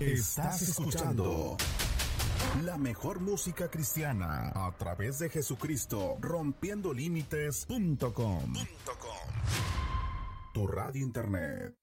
Estás escuchando la mejor música cristiana a través de Jesucristo, rompiendolímites.com. Tu radio internet.